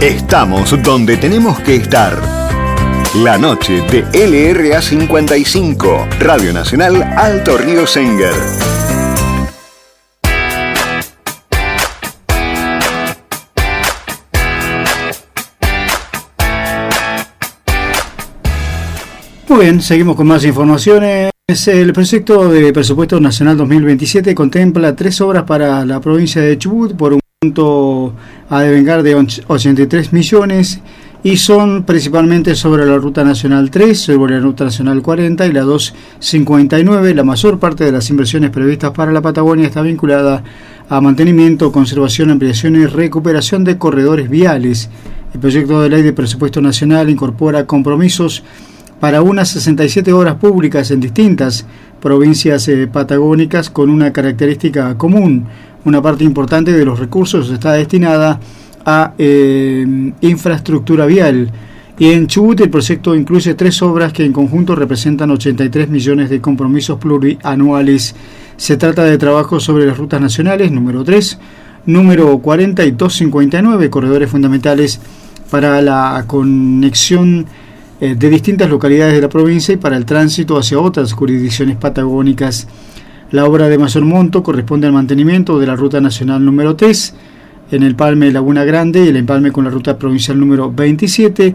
Estamos donde tenemos que estar. La noche de LRA 55, Radio Nacional Alto Río Senguer. Muy bien, seguimos con más informaciones. El proyecto de presupuesto nacional 2027 contempla 3 obras para la provincia de Chubut por un monto a devengar de 83 millones y son principalmente sobre la Ruta Nacional 3, sobre la Ruta Nacional 40 y la 259. La mayor parte de las inversiones previstas para la Patagonia está vinculada a mantenimiento, conservación, ampliación y recuperación de corredores viales. El proyecto de ley de presupuesto nacional incorpora compromisos para unas 67 obras públicas en distintas provincias patagónicas con una característica común. Una parte importante de los recursos está destinada a infraestructura vial. Y en Chubut el proyecto incluye 3 obras que en conjunto representan 83 millones de compromisos plurianuales. Se trata de trabajos sobre las rutas nacionales número 3, número 40 y 259, corredores fundamentales para la conexión de distintas localidades de la provincia y para el tránsito hacia otras jurisdicciones patagónicas. La obra de mayor monto corresponde al mantenimiento de la Ruta Nacional número 3 en el Empalme Laguna Grande y el empalme con la Ruta Provincial número 27,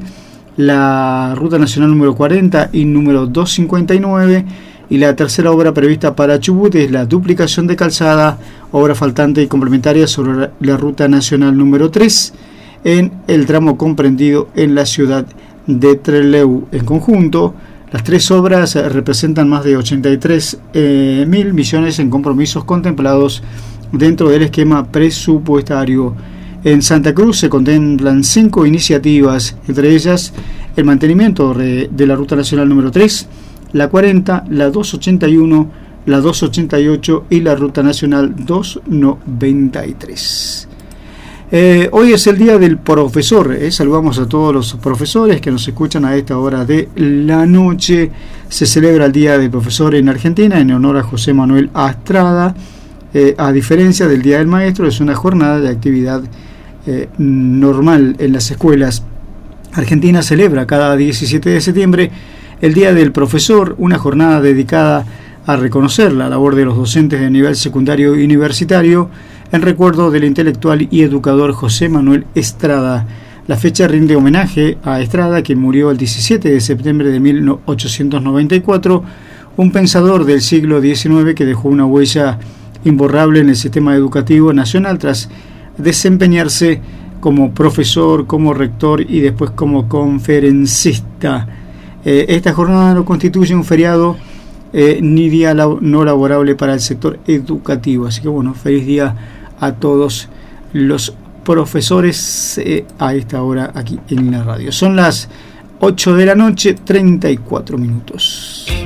la Ruta Nacional número 40 y número 259, y la tercera obra prevista para Chubut es la duplicación de calzada, obra faltante y complementaria sobre la Ruta Nacional número 3 en el tramo comprendido en la ciudad de Trelew. En conjunto, las 3 obras representan más de 83 mil millones en compromisos contemplados dentro del esquema presupuestario. En Santa Cruz se contemplan 5 iniciativas, entre ellas el mantenimiento de la Ruta Nacional número 3, la 40, la 281, la 288 y la Ruta Nacional 293. Hoy es el día del profesor, saludamos a todos los profesores que nos escuchan a esta hora de la noche. Se celebra el día del profesor en Argentina en honor a José Manuel Astrada. A diferencia del día del maestro, es una jornada de actividad normal en las escuelas. Argentina celebra cada 17 de septiembre el día del profesor, una jornada dedicada a reconocer la labor de los docentes de nivel secundario y universitario en recuerdo del intelectual y educador José Manuel Estrada. La fecha rinde homenaje a Estrada, quien murió el 17 de septiembre de 1894, un pensador del siglo XIX que dejó una huella imborrable en el sistema educativo nacional tras desempeñarse como profesor, como rector y después como conferencista. Esta jornada no constituye un feriado ni día no laborable para el sector educativo. Así que bueno, feliz día a todos los profesores a esta hora aquí en la radio. Son las 8 de la noche, 34 minutos.